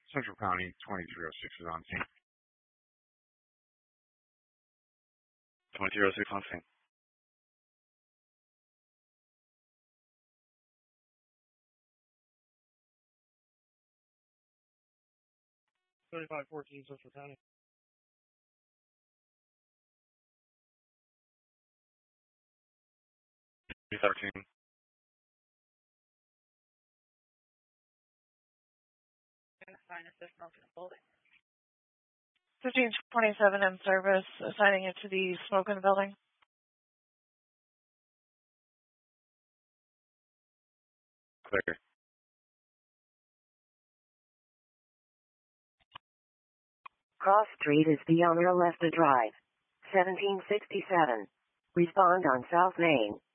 Central County 2306 is on scene. 2306 on scene. $3514 Central County. $13. Assign if there's smoke in the building. 1527 in service, assigning it to the smoke in the building. Clear. Cross Street is beyond Alesta Drive. 1767. Respond on South Main.